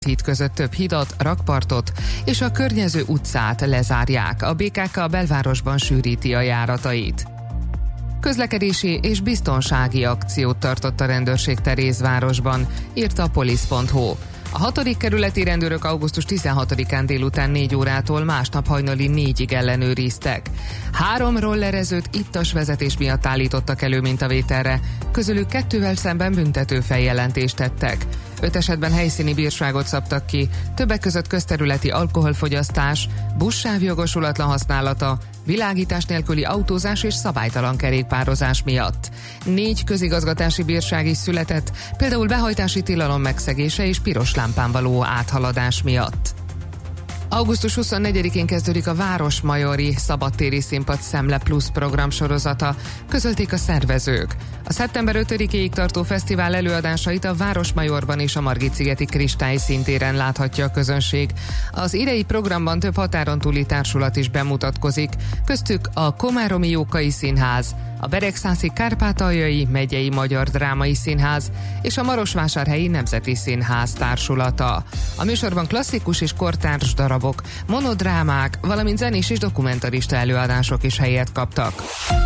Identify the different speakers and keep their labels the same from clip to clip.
Speaker 1: híd között több hidat, rakpartot és a környező utcát lezárják. A BKK a belvárosban sűríti a járatait. Közlekedési és biztonsági akciót tartott a rendőrség Terézvárosban, írta a polisz.hu. A 6. kerületi rendőrök augusztus 16-án délután 4 órától másnap hajnali 4-ig ellenőriztek. 3 rollerezőt ittas vezetés miatt állítottak elő mintavételre, közülük 2-vel szemben büntető feljelentést tettek. 5 esetben helyszíni bírságot szabtak ki, többek között közterületi alkoholfogyasztás, buszsáv jogosulatlan használata, világítás nélküli autózás és szabálytalan kerékpározás miatt. 4 közigazgatási bírság is született, például behajtási tilalom megszegése és piros lámpán való áthaladás miatt. Augusztus 24-én kezdődik a Városmajori Szabadtéri Színpad Szemle Plus program sorozata, közölték a szervezők. A szeptember 5-ig tartó fesztivál előadásait a Városmajorban és a Margit-szigeti Kristály színtéren láthatja a közönség. Az idei programban több határon túli társulat is bemutatkozik, köztük a Komáromi Jókai Színház, a Beregszászi Kárpátaljai Megyei Magyar Drámai Színház és a Marosvásárhelyi Nemzeti Színház társulata. A műsorban klasszikus és kortárs darabok, monodrámák, valamint zenés és dokumentarista előadások is helyet kaptak.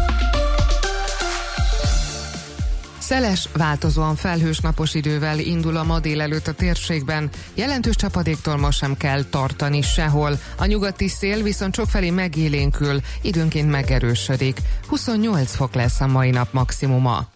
Speaker 1: Szeles, változóan felhős napos idővel indul a ma délelőtt a térségben. Jelentős csapadéktól most sem kell tartani sehol. A nyugati szél viszont sokfelé megélénkül, időnként megerősödik. 28 fok lesz a mai nap maximuma.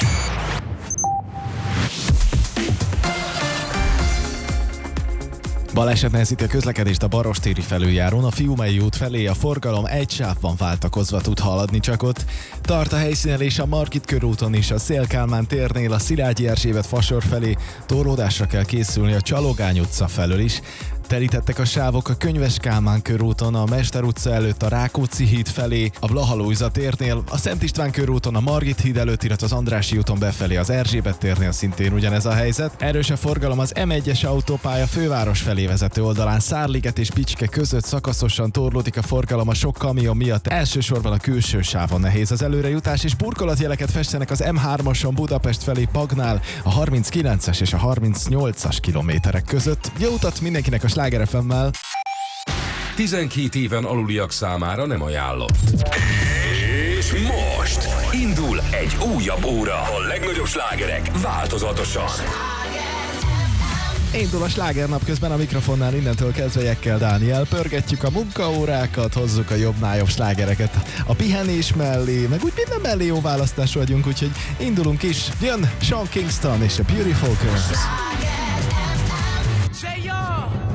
Speaker 2: Baleset nehezíti a közlekedést a Barostéri felüljárón, a Fiumei út felé a forgalom egy sávban váltakozva tud haladni csak ott. Tart a helyszínelés a Margit körúton is, a Széll-Kálmán térnél a Szilágyi Erzsébet fasor felé, torlódásra kell készülni a Csalogány utca felől is. Telítettek a sávok a Könyves Kálmán körúton, a Mester utca előtt a Rákóczi híd felé, a Blaha Lujza térnél, a Szent István körúton a Margit híd előtt, illetve az Andrássy úton befelé az Erzsébet térnél szintén ugyanez a helyzet. Erős a forgalom az M1-es autópálya főváros felé vezető oldalán, Szárliget és Bicske között szakaszosan torlódik a forgalom a sok kamion miatt. Elsősorban a külső sávon nehéz az előrejutás, és burkolatjeleket festenek az M3-ason Budapest felé Pagnál, a 39-es és a 38-as kilométerek között. Jó utat mindenkinek a Sláger FM-mel.
Speaker 3: 12 éven aluliak számára nem ajánlott. És most indul egy újabb óra. A legnagyobb slágerek változatosan.
Speaker 2: Indul a Slágernap, közben a mikrofonnál innentől kezdve Jekkel Dániel. Pörgetjük a munkaórákat, hozzuk a jobbnál jobb slágereket a pihenés mellé, meg úgy minden mellé jó választás vagyunk, úgyhogy indulunk is. Jön Sean Kingston és a Beautiful Girls.